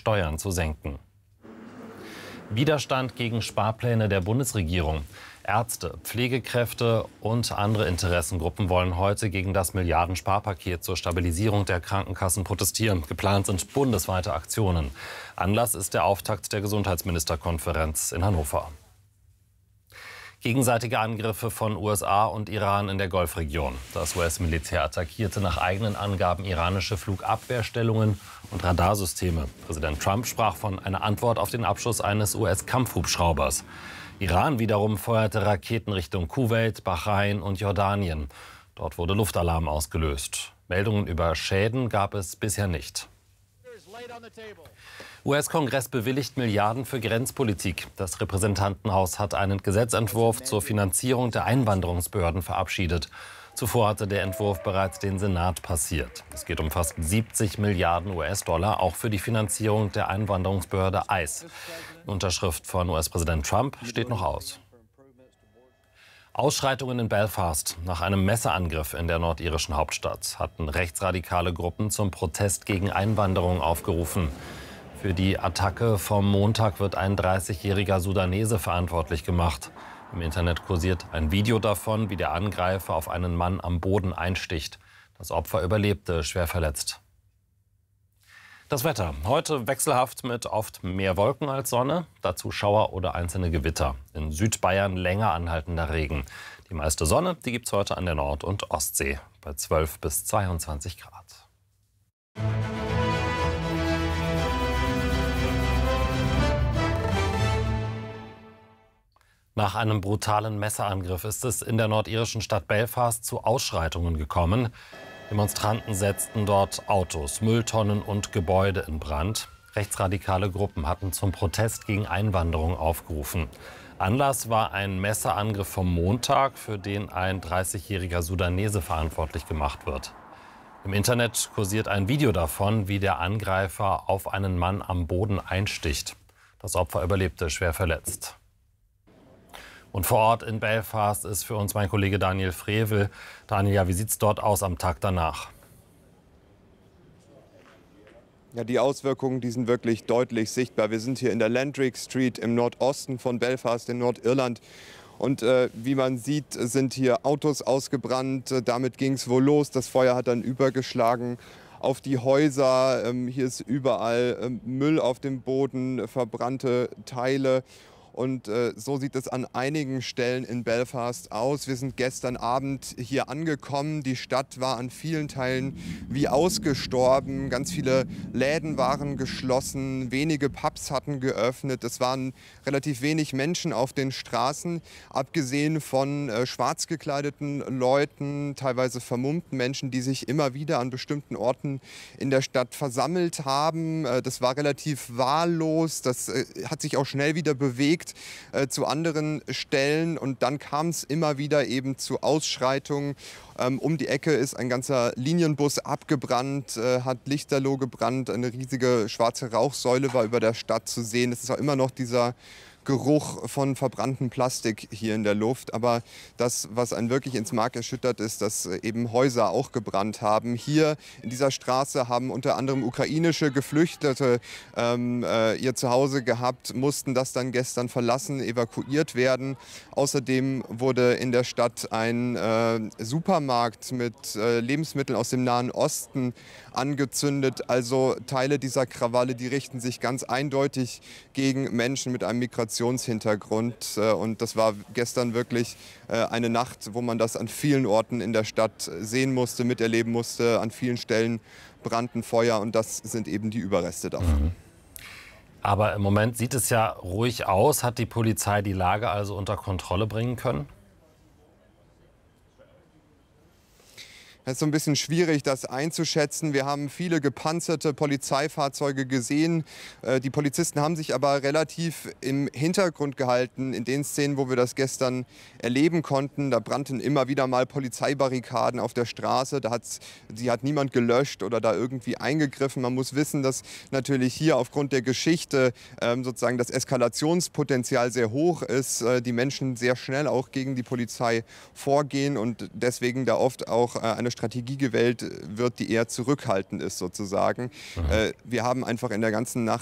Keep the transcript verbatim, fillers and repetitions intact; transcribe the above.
Steuern zu senken. Widerstand gegen Sparpläne der Bundesregierung. Ärzte, Pflegekräfte und andere Interessengruppen wollen heute gegen das Milliardensparpaket zur Stabilisierung der Krankenkassen protestieren. Geplant sind bundesweite Aktionen. Anlass ist der Auftakt der Gesundheitsministerkonferenz in Hannover. Gegenseitige Angriffe von U S A und Iran in der Golfregion. Das U S-Militär attackierte nach eigenen Angaben iranische Flugabwehrstellungen und Radarsysteme. Präsident Trump sprach von einer Antwort auf den Abschuss eines U S-Kampfhubschraubers. Iran wiederum feuerte Raketen Richtung Kuwait, Bahrain und Jordanien. Dort wurde Luftalarm ausgelöst. Meldungen über Schäden gab es bisher nicht. U S-Kongress bewilligt Milliarden für Grenzpolitik. Das Repräsentantenhaus hat einen Gesetzentwurf zur Finanzierung der Einwanderungsbehörden verabschiedet. Zuvor hatte der Entwurf bereits den Senat passiert. Es geht um fast siebzig Milliarden U S-Dollar, auch für die Finanzierung der Einwanderungsbehörde I C E. Unterschrift von U S-Präsident Trump steht noch aus. Ausschreitungen in Belfast. Nach einem Messerangriff in der nordirischen Hauptstadt hatten rechtsradikale Gruppen zum Protest gegen Einwanderung aufgerufen. Für die Attacke vom Montag wird ein dreißigjähriger Sudanese verantwortlich gemacht. Im Internet kursiert ein Video davon, wie der Angreifer auf einen Mann am Boden einsticht. Das Opfer überlebte schwer verletzt. Das Wetter. Heute wechselhaft mit oft mehr Wolken als Sonne. Dazu Schauer oder einzelne Gewitter. In Südbayern länger anhaltender Regen. Die meiste Sonne, die gibt es heute an der Nord- und Ostsee bei zwölf bis zweiundzwanzig Grad. Nach einem brutalen Messerangriff ist es in der nordirischen Stadt Belfast zu Ausschreitungen gekommen. Demonstranten setzten dort Autos, Mülltonnen und Gebäude in Brand. Rechtsradikale Gruppen hatten zum Protest gegen Einwanderung aufgerufen. Anlass war ein Messerangriff vom Montag, für den ein dreißigjähriger Sudanese verantwortlich gemacht wird. Im Internet kursiert ein Video davon, wie der Angreifer auf einen Mann am Boden einsticht. Das Opfer überlebte schwer verletzt. Und vor Ort in Belfast ist für uns mein Kollege Daniel Frevel. Daniel, ja, wie sieht es dort aus am Tag danach? Ja, die Auswirkungen, die sind wirklich deutlich sichtbar. Wir sind hier in der Landrick Street im Nordosten von Belfast in Nordirland. Und äh, wie man sieht, sind hier Autos ausgebrannt. Damit ging es wohl los. Das Feuer hat dann übergeschlagen auf die Häuser. Ähm, hier ist überall ähm, Müll auf dem Boden, verbrannte Teile. Und äh, so sieht es an einigen Stellen in Belfast aus. Wir sind gestern Abend hier angekommen. Die Stadt war an vielen Teilen wie ausgestorben. Ganz viele Läden waren geschlossen. Wenige Pubs hatten geöffnet. Es waren relativ wenig Menschen auf den Straßen. Abgesehen von äh, schwarz gekleideten Leuten, teilweise vermummten Menschen, die sich immer wieder an bestimmten Orten in der Stadt versammelt haben. Äh, das war relativ wahllos. Das äh, hat sich auch schnell wieder bewegt Äh, zu anderen Stellen, und dann kam es immer wieder eben zu Ausschreitungen. Ähm, um die Ecke ist ein ganzer Linienbus abgebrannt, äh, hat Lichterloh gebrannt, eine riesige schwarze Rauchsäule war über der Stadt zu sehen. Es ist auch immer noch dieser Geruch von verbranntem Plastik hier in der Luft. Aber das, was einen wirklich ins Mark erschüttert, ist, dass eben Häuser auch gebrannt haben. Hier in dieser Straße haben unter anderem ukrainische Geflüchtete ähm, äh, ihr Zuhause gehabt, mussten das dann gestern verlassen, evakuiert werden. Außerdem wurde in der Stadt ein äh, Supermarkt mit äh, Lebensmitteln aus dem Nahen Osten angezündet. Also Teile dieser Krawalle, die richten sich ganz eindeutig gegen Menschen mit einem Migrationshintergrund. Und das war gestern wirklich eine Nacht, wo man das an vielen Orten in der Stadt sehen musste, miterleben musste. An vielen Stellen brannten Feuer, und das sind eben die Überreste davon. Mhm. Aber im Moment sieht es ja ruhig aus. Hat die Polizei die Lage also unter Kontrolle bringen können? Es ist so ein bisschen schwierig, das einzuschätzen. Wir haben viele gepanzerte Polizeifahrzeuge gesehen. Die Polizisten haben sich aber relativ im Hintergrund gehalten in den Szenen, wo wir das gestern erleben konnten. Da brannten immer wieder mal Polizeibarrikaden auf der Straße. Da hat's, die hat niemand gelöscht oder da irgendwie eingegriffen. Man muss wissen, dass natürlich hier aufgrund der Geschichte ähm, sozusagen das Eskalationspotenzial sehr hoch ist. Äh, die Menschen sehr schnell auch gegen die Polizei vorgehen und deswegen da oft auch äh, eine Strategie gewählt wird, die eher zurückhaltend ist sozusagen. Mhm. Äh, wir haben einfach in der ganzen Nacht